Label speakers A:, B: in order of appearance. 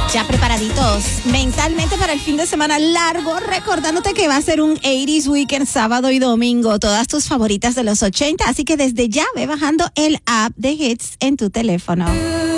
A: Ya preparaditos mentalmente para el fin de semana largo, recordándote que va a ser un 80s Weekend sábado y domingo, todas tus favoritas de los 80, así que desde ya ve bajando el app de Hits en tu teléfono.